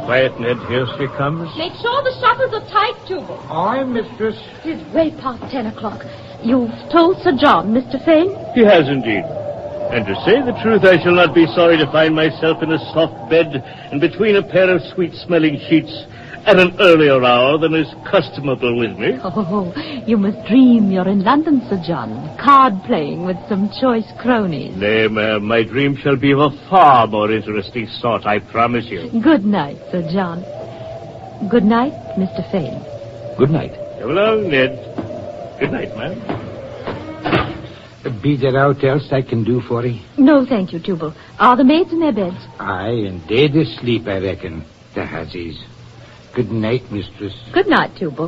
Quiet, Ned. Here she comes. Make sure the shutters are tight, Tubal. Aye, mistress. It is way past 10 o'clock. You've told Sir John, Mr. Fane? He has indeed. And to say the truth, I shall not be sorry to find myself in a soft bed and between a pair of sweet-smelling sheets at an earlier hour than is customable with me. Oh, you must dream you're in London, Sir John, card-playing with some choice cronies. Nay, ma'am, my dream shall be of a far more interesting sort, I promise you. Good night, Sir John. Good night, Mr. Fane. Good night. Come along, Ned. Good night, ma'am. Be there aught else I can do for ye? No, thank you, Tubal. Are the maids in their beds? Aye, and dead asleep, I reckon. The Hazzies. Good night, mistress. Good night, Tubal.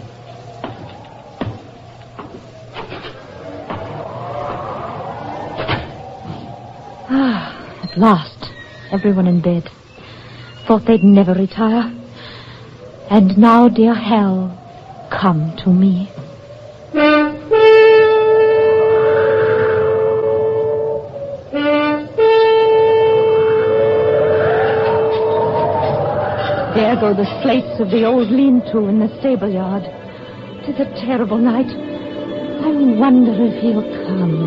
At last, everyone in bed. Thought they'd never retire. And now, dear hell, come to me. There go the slates of the old lean-to in the stable yard. 'Tis a terrible night. I wonder if he'll come.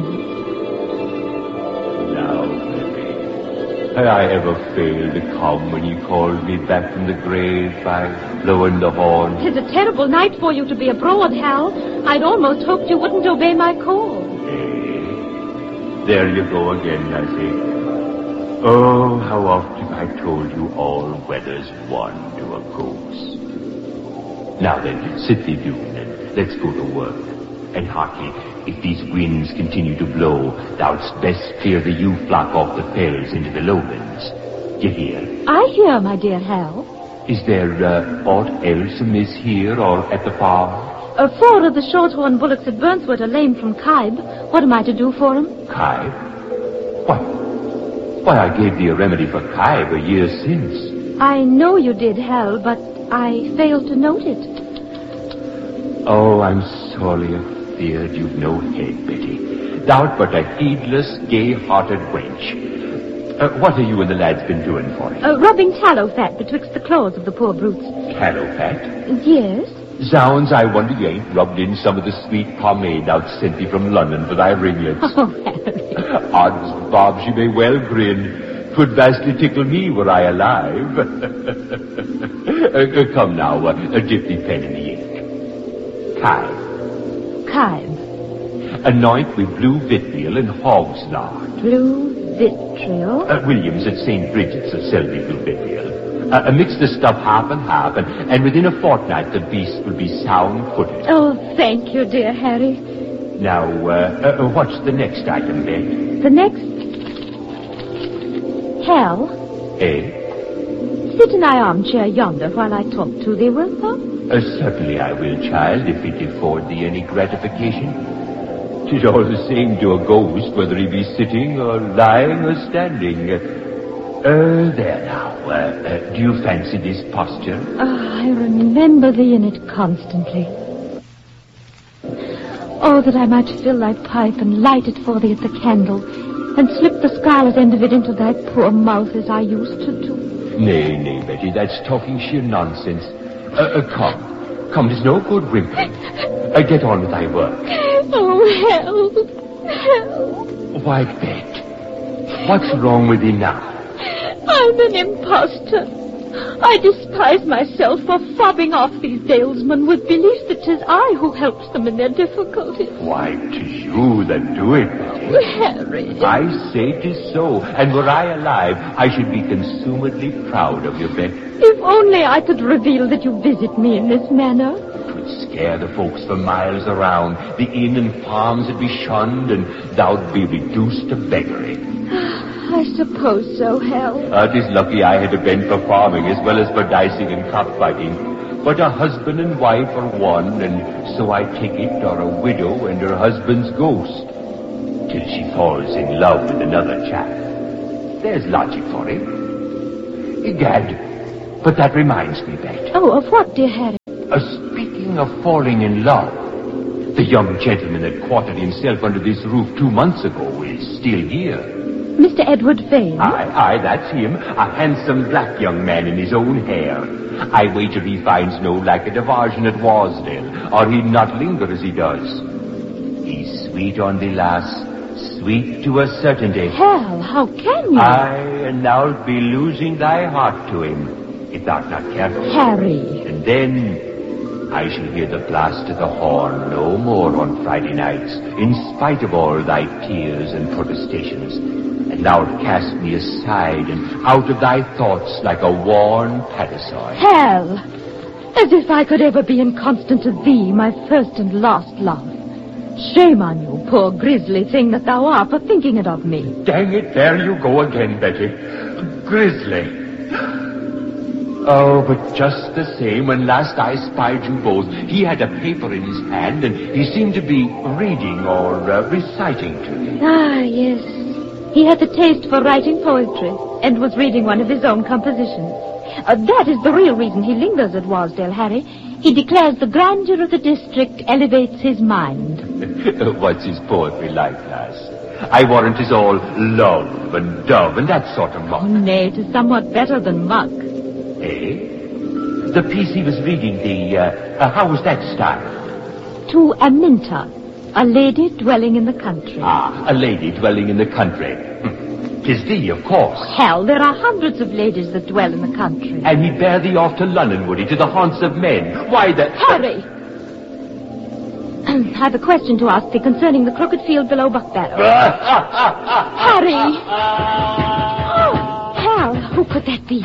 Now, baby, had I ever failed to come when you called me back from the grave by blowing the horn? 'Tis a terrible night for you to be abroad, Hal. I'd almost hoped you wouldn't obey my call. Hey, there you go again, Lassie. Oh, how oft have I told you all weather's one to a goose. Now then, sit thee down and let's go to work. And harkye, if these winds continue to blow, thou'dst best clear the ewe flock off the fells into the lowlands. You hear? I hear, my dear Hal. Is there aught else amiss here or at the farm? 4 of the shorthorn bullocks at Burnswood are lame from Kybe. What am I to do for them? Kybe? Why, I gave thee a remedy for Kybe a year since. I know you did, Hal, but I failed to note it. Oh, I'm sorely afeard you've no head, Betty. Thou'rt but a heedless, gay-hearted wench. What have you and the lads been doing for it? Rubbing tallow fat betwixt the claws of the poor brutes. Tallow fat? Yes. Zounds, I wonder you ain't rubbed in some of the sweet pomade thou'd sent thee from London for thy ringlets. Oh, Harry. Odds bobs, you may well grin. 'Twould vastly tickle me were I alive. Come now, dip thee pen in the ink. Kybe. Kybe. Anoint with blue vitriol and hog's lard. Blue vitriol? Williams at St. Bridget's will sell thee blue vitriol. Mix the stuff half and half, and within a fortnight the beast will be sound-footed. Oh, thank you, dear Harry. Now, what's the next item, Ben? The next... Hal, Eh? sit in thy armchair yonder while I talk to thee, wilt thou? Certainly I will, child, if it afford thee any gratification. 'Tis all the same to a ghost, whether he be sitting or lying or standing. There now. Do you fancy this posture? I remember thee in it constantly. Oh, that I might fill thy pipe and light it for thee at the candle, and slip the scarlet end of it into thy poor mouth as I used to do. Nay, Betty, that's talking sheer nonsense. Come, there's no good whimpering. Get on with thy work. Oh, help. Why, Bet, what's wrong with thee now? I'm an imposter. I despise myself for fobbing off these dalesmen with belief that 'tis I who helps them in their difficulties. Why, 'tis you that do it, Betty. Harry. I say 'tis so, and were I alive, I should be consumedly proud of you, Bet. If only I could reveal that you visit me in this manner. It would scare the folks for miles around. The inn and farms would be shunned, and thou'd be reduced to beggary. I suppose so, Hal. 'Tis lucky I had a bent for farming as well as for dicing and cockfighting. But a husband and wife are one, and so I take it are a widow and her husband's ghost, till she falls in love with another chap. There's logic for it. Egad, but that reminds me, Bet. Oh, of what, dear Harry? Speaking of falling in love, the young gentleman that quartered himself under this roof 2 months ago is still here. Mr. Edward Fane? Aye, that's him. A handsome black young man in his own hair. I wager he finds no lack of diversion at Wasdale, or he'd not linger as he does. He's sweet on thee, lass. Sweet to a certainty. Hal, how can you? Aye, and thou'lt be losing thy heart to him, if thou'rt not careful. Harry. And then I shall hear the blast of the horn no more on Friday nights, in spite of all thy tears and protestations. And thou'lt cast me aside and out of thy thoughts like a worn parasol. Hal, as if I could ever be inconstant to thee, my first and last love. Shame on you, poor grisly thing that thou art, for thinking it of me. Dang it, there you go again, Betty. Grisly. Oh, but just the same, when last I spied you both, he had a paper in his hand, and he seemed to be reading or reciting to me. Ah, yes. He had the taste for writing poetry, and was reading one of his own compositions. That is the real reason he lingers at Wasdale, Harry. He declares the grandeur of the district elevates his mind. What's his poetry like, lass? I warrant 'tis all love and dove and that sort of muck. Oh, nay, it is somewhat better than muck. Eh? The piece he was reading, how was that styled? To Aminta, a lady dwelling in the country. Ah, a lady dwelling in the country. 'Tis thee, of course. Hell, there are hundreds of ladies that dwell in the country. And he'd bear thee off to London, would he, to the haunts of men? Why, Harry! I've a question to ask thee concerning the crooked field below Buckbarrow. Harry! Oh, Hal, who could that be?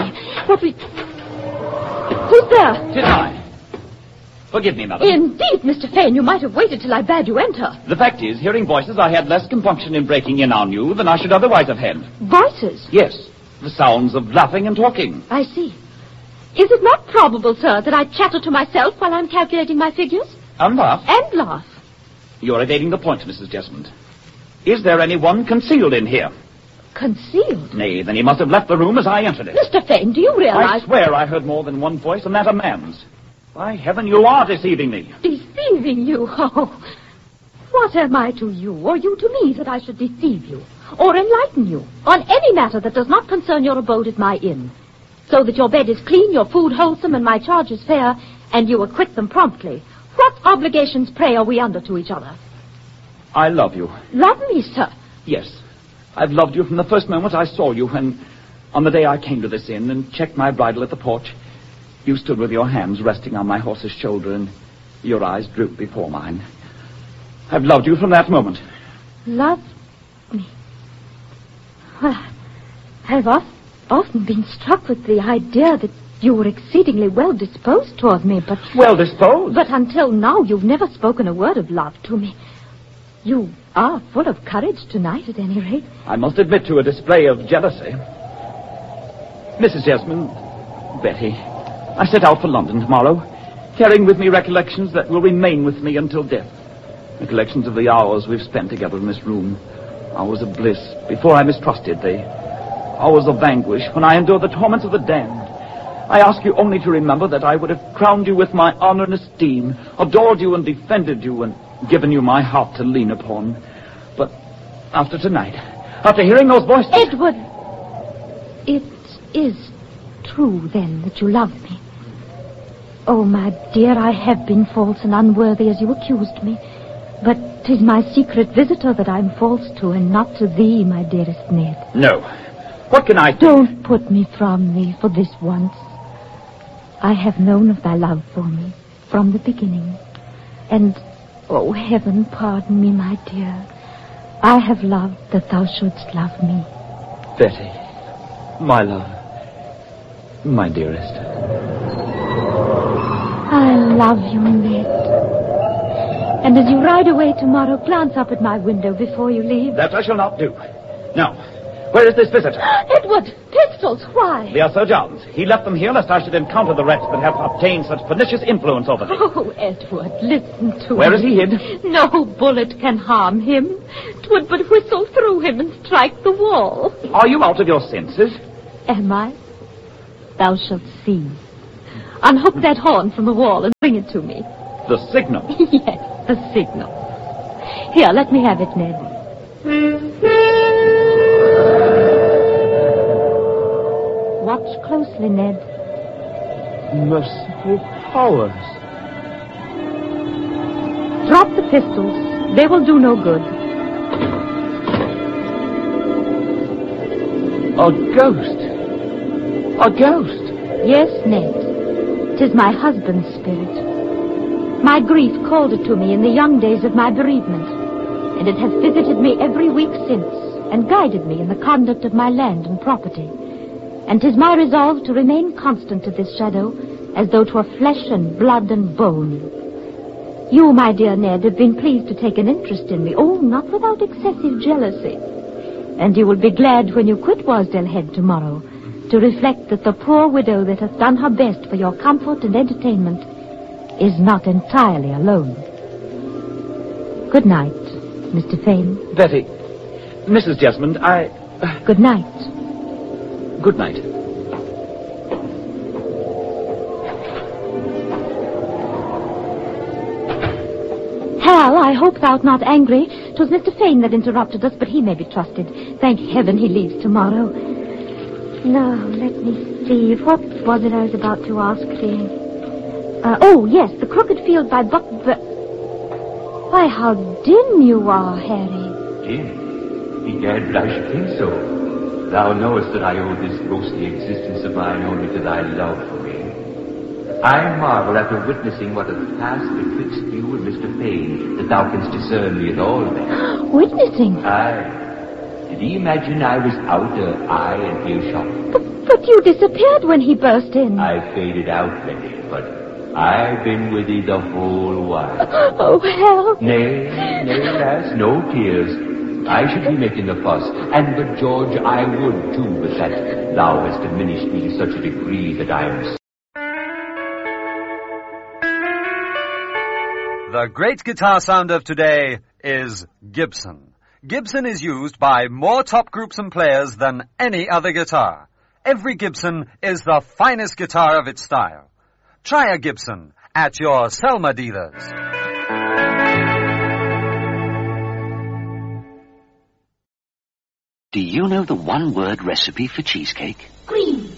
Who's there? 'Tis I. Forgive me, madam. Indeed, Mr. Fane, you might have waited till I bade you enter. The fact is, hearing voices, I had less compunction in breaking in on you than I should otherwise have had. Voices? Yes, the sounds of laughing and talking. I see. Is it not probable, sir, that I chatter to myself while I'm calculating my figures? And laugh. And laugh. You're evading the point, Mrs. Jesmond. Is there anyone concealed in here? Concealed? Nay, then he must have left the room as I entered it. Mr. Fane, do you I realize... swear I heard more than one voice, and that a man's. By heaven, you are deceiving me. Deceiving you? Oh, what am I to you, or you to me, that I should deceive you, or enlighten you, on any matter that does not concern your abode at my inn, so that your bed is clean, your food wholesome, and my charges fair, and you acquit them promptly? What obligations, pray, are we under to each other? I love you. Love me, sir? Yes. I've loved you from the first moment I saw you, and on the day I came to this inn and checked my bridle at the porch, you stood with your hands resting on my horse's shoulder, and your eyes drooped before mine. I've loved you from that moment. Loved me? Well, I've often been struck with the idea that you were exceedingly well disposed toward me, but... Well disposed? But until now, you've never spoken a word of love to me. You are full of courage tonight, at any rate. I must admit to a display of jealousy. Mrs. Jesmond, Betty, I set out for London tomorrow, carrying with me recollections that will remain with me until death. Recollections of the hours we've spent together in this room. Hours of bliss before I mistrusted thee. Hours of anguish when I endured the torments of the damned. I ask you only to remember that I would have crowned you with my honor and esteem, adored you and defended you, and given you my heart to lean upon. But after tonight, after hearing those voices... Edward! It is true, then, that you love me. Oh, my dear, I have been false and unworthy as you accused me. But 'tis my secret visitor that I'm false to, and not to thee, my dearest Ned. No. What can I do? Don't put me from thee for this once. I have known of thy love for me from the beginning. And, oh, heaven, pardon me, my dear. I have loved that thou shouldst love me. Betty, my love, my dearest. I love you, Ned. And as you ride away tomorrow, glance up at my window before you leave. That I shall not do. Now, where is this visitor? Edward, pistols, why? They are Sir John's. He left them here lest I should encounter the wretch that have obtained such pernicious influence over me. Oh, Edward, listen to me. Where is he hid? No bullet can harm him. 'Twould but whistle through him and strike the wall. Are you out of your senses? Am I? Thou shalt see. Unhook that horn from the wall and bring it to me. The signal? Yes, the signal. Here, let me have it, Ned. Watch closely, Ned. Merciful powers. Drop the pistols. They will do no good. A ghost. A ghost. Yes, Ned. 'Tis my husband's spirit. My grief called it to me in the young days of my bereavement, and it has visited me every week since, and guided me in the conduct of my land and property. And 'tis my resolve to remain constant to this shadow, as though 'twere flesh and blood and bone. You, my dear Ned, have been pleased to take an interest in me, not without excessive jealousy. And you will be glad when you quit Wasdale Head tomorrow to reflect that the poor widow that hath done her best for your comfort and entertainment is not entirely alone. Good night, Mr. Fane. Betty. Mrs. Jesmond, Good night. Good night. Hal, I hope thou'rt not angry. 'Twas Mr. Fane that interrupted us, but he may be trusted. Thank heaven he leaves tomorrow. Now, let me see. What was it I was about to ask thee? Yes, the Crooked Field by Buck... Why, how dim you are, Harry. Dim? Egad, but I should think so. Thou knowest that I owe this ghostly existence of mine only to thy love for me. I marvel after witnessing what hath passed betwixt you and Mr. Fane, that thou canst discern me at all then. Witnessing? Aye. Did he imagine I was out of eye and earshot? But you disappeared when he burst in. I faded out, Betty, but I've been with thee the whole while. Oh, Hal. Nay, lass, no tears. I should be making a fuss, and but George, I would too, but that thou hast diminished me to such a degree that I am... The great guitar sound of today is Gibson. Gibson is used by more top groups and players than any other guitar. Every Gibson is the finest guitar of its style. Try a Gibson at your Selma dealers. Do you know the one-word recipe for cheesecake? Green.